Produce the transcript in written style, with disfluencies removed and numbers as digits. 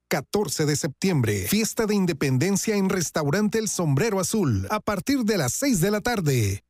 14 de septiembre, fiesta de independencia en Restaurante El Sombrero Azul, a partir de las 6 de la tarde.